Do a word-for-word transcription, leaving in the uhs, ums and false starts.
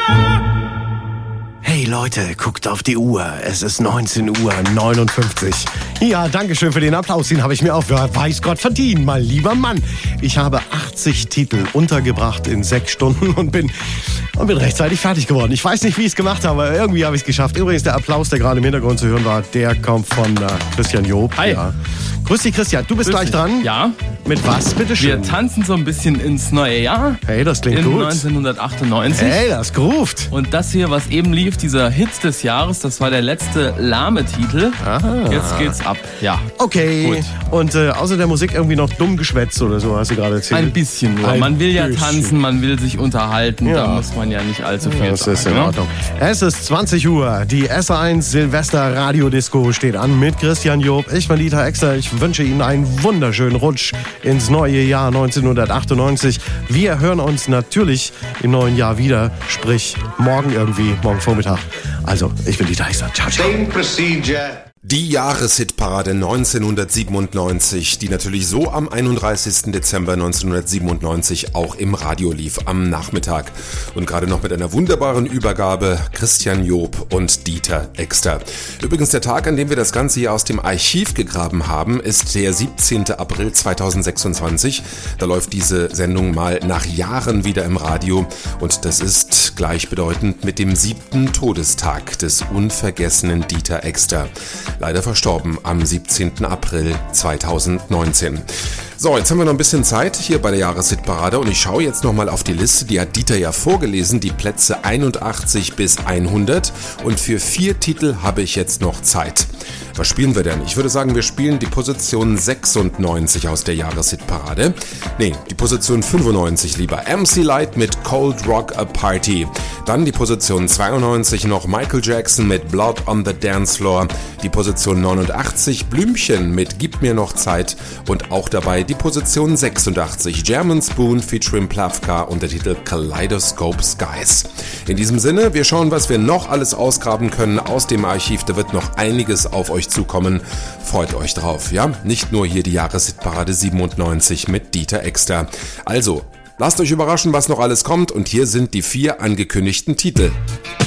Hey Leute, guckt auf die Uhr. Es ist neunzehn Uhr neunundfünfzig. Ja, danke schön für den Applaus. Den habe ich mir auch, weiß Gott, verdient, mein lieber Mann. Ich habe achtzig Titel untergebracht in sechs Stunden und bin, und bin rechtzeitig fertig geworden. Ich weiß nicht, wie ich es gemacht habe, aber irgendwie habe ich es geschafft. Übrigens, der Applaus, der gerade im Hintergrund zu hören war, der kommt von äh, Christian Job. Hi. Ja. Grüß dich, Christian. Du bist Grüß gleich dich. dran. Ja. Mit was, bitteschön? Wir tanzen so ein bisschen ins neue Jahr. Hey, das klingt in gut. neunzehnhundertachtundneunzig. Hey, das groovt. Und das hier, was eben lief, dieser Hit des Jahres, das war der letzte Lahme-Titel. Aha. Jetzt geht's ab. Ja. Okay. Gut. Und äh, außer der Musik irgendwie noch dumm geschwätzt oder so, hast du gerade erzählt. Ein bisschen nur. Ein man will ja bisschen. tanzen, man will sich unterhalten. Ja. Da muss man ja nicht allzu viel Das sagen. ist in ne? Ordnung. Es ist zwanzig Uhr. Die S eins Silvester Radiodisco steht an mit Christian Job. Ich bin Dieter Exter. Ich wünsche Ihnen einen wunderschönen Rutsch ins neue Jahr neunzehnhundertachtundneunzig. Wir hören uns natürlich im neuen Jahr wieder. Sprich, morgen irgendwie, morgen Vormittag. Also, ich bin Dieter Exter. Ciao, ciao. Same procedure. Die Jahreshitparade neunzehnhundertsiebenundneunzig, die natürlich so am einunddreißigsten Dezember neunzehnhundertsiebenundneunzig auch im Radio lief, am Nachmittag. Und gerade noch mit einer wunderbaren Übergabe Christian Job und Dieter Exter. Übrigens, der Tag, an dem wir das Ganze hier aus dem Archiv gegraben haben, ist der siebzehnten April zweitausendsechsundzwanzig. Da läuft diese Sendung mal nach Jahren wieder im Radio. Und das ist gleichbedeutend mit dem siebten Todestag des unvergessenen Dieter Exter. Leider verstorben am siebzehnten April zweitausendneunzehn. So, jetzt haben wir noch ein bisschen Zeit hier bei der Jahreshitparade und ich schaue jetzt nochmal auf die Liste, die hat Dieter ja vorgelesen, die Plätze einundachtzig bis hundert und für vier Titel habe ich jetzt noch Zeit. Was spielen wir denn? Ich würde sagen, wir spielen die Position sechsundneunzig aus der Jahreshitparade. Nee, die Position fünfundneunzig lieber. M C Light mit Cold Rock A Party. Dann die Position zweiundneunzig noch Michael Jackson mit Blood on the Dance Floor. Die Position neunundachtzig Blümchen mit Gib mir noch Zeit. Und auch dabei die Position sechsundachtzig German Spoon featuring Plavka und der Titel Kaleidoscope Skies. In diesem Sinne, wir schauen, was wir noch alles ausgraben können aus dem Archiv. Da wird noch einiges auf euch zukommen. Freut euch drauf, ja? Nicht nur hier die Jahreshitparade siebenundneunzig mit Dieter Exter. Also, lasst euch überraschen, was noch alles kommt und hier sind die vier angekündigten Titel.